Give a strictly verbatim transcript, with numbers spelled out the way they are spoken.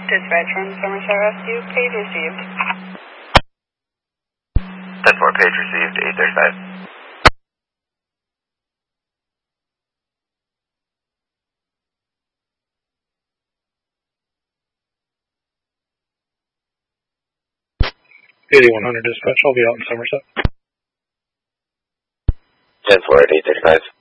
Dispatch from Somerset Rescue, page received. ten four, page received, eight thirty-five. eighty-one hundred dispatch, I'll be out in Somerset. ten four at eight thirty-five.